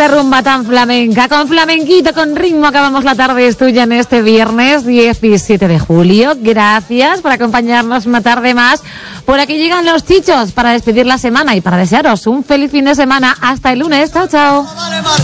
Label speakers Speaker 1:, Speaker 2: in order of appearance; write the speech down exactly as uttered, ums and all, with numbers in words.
Speaker 1: rumba tan flamenca, con flamenquito, con ritmo, acabamos la tarde es tuya en este viernes diecisiete de julio. Gracias por acompañarnos una tarde más. Por aquí llegan los chichos para despedir la semana y para desearos un feliz fin de semana. Hasta el lunes. Chao, chao.